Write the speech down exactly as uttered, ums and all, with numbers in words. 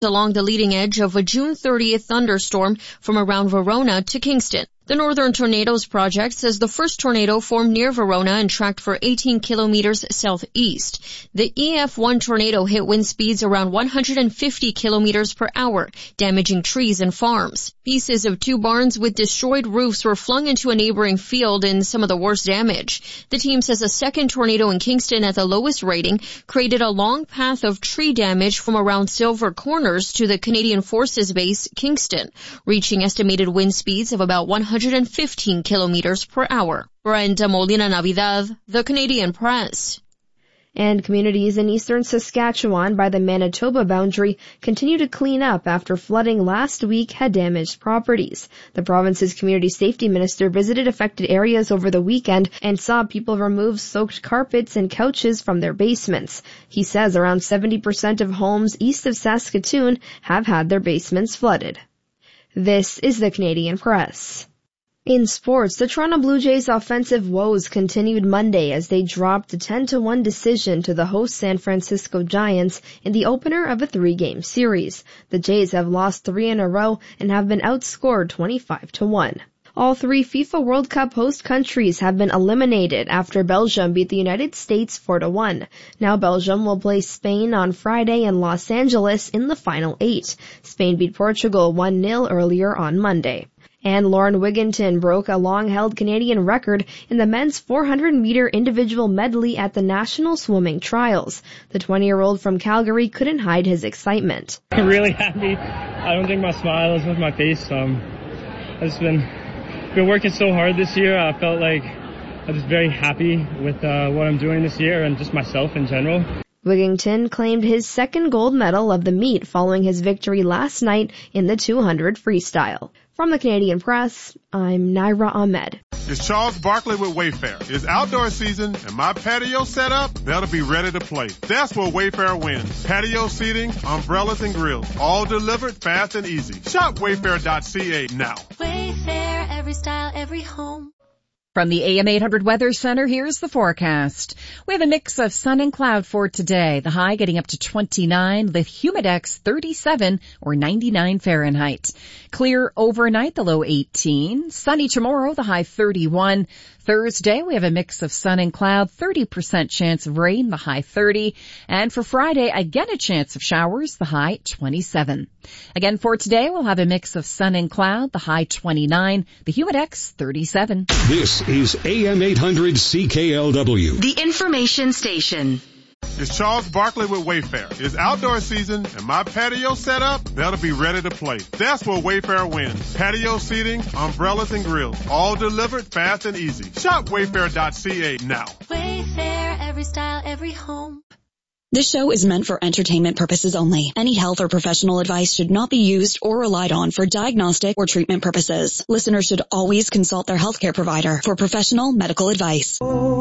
along the leading edge of a June thirtieth thunderstorm from around Verona to Kingston. The Northern Tornadoes Project says the first tornado formed near Verona and tracked for eighteen kilometers southeast. The E F one tornado hit wind speeds around one hundred fifty kilometers per hour, damaging trees and farms. Pieces of two barns with destroyed roofs were flung into a neighboring field in some of the worst damage. The team says a second tornado in Kingston at the lowest rating created a long path of tree damage from around Silver Corners to the Canadian Forces Base, Kingston, reaching estimated wind speeds of about one hundred fifteen kilometers per hour. Brenda Molina Navidad, The Canadian Press. And communities in eastern Saskatchewan by the Manitoba boundary continue to clean up after flooding last week had damaged properties. The province's community safety minister visited affected areas over the weekend and saw people remove soaked carpets and couches from their basements. He says around seventy percent of homes east of Saskatoon have had their basements flooded. This is the Canadian Press. In sports, the Toronto Blue Jays' offensive woes continued Monday as they dropped a ten to one decision to the host San Francisco Giants in the opener of a three-game series. The Jays have lost three in a row and have been outscored twenty-five to one. All three FIFA World Cup host countries have been eliminated after Belgium beat the United States four to one. Now Belgium will play Spain on Friday in Los Angeles in the final eight. Spain beat Portugal one nil earlier on Monday. And Lauren Wigginton broke a long-held Canadian record in the men's four hundred meter individual medley at the National Swimming Trials. The twenty-year-old from Calgary couldn't hide his excitement. I'm really happy. I don't think my smile is with my face. Um, I've just been, been working so hard this year. I felt like I'm just very happy with uh, what I'm doing this year and just myself in general. Wigginton claimed his second gold medal of the meet following his victory last night in the two hundred freestyle. From the Canadian Press, I'm Naira Ahmed. It's Charles Barkley with Wayfair. It's outdoor season and my patio set up, that'll be ready to play. That's where Wayfair wins. Patio seating, umbrellas and grills, all delivered fast and easy. Shop wayfair dot c a now. Wayfair, every style, every home. From the A M eight hundred Weather Center, here's the forecast. We have a mix of sun and cloud for today. The high getting up to twenty-nine, the humidex thirty-seven or ninety-nine Fahrenheit. Clear overnight, the low eighteen. Sunny tomorrow, the high thirty-one. Thursday, we have a mix of sun and cloud, thirty percent chance of rain, the high thirty. And for Friday, again a chance of showers, the high twenty-seven. Again for today, we'll have a mix of sun and cloud, the high twenty-nine, the humidex thirty-seven. This is A M eight hundred C K L W. The information station. It's Charles Barkley with Wayfair. It's outdoor season and my patio set up, that'll be ready to play. That's where Wayfair wins. Patio seating, umbrellas and grills, all delivered fast and easy. Shop wayfair dot c a now. Wayfair, every style, every home. This show is meant for entertainment purposes only. Any health or professional advice should not be used or relied on for diagnostic or treatment purposes. Listeners should always consult their healthcare provider for professional medical advice.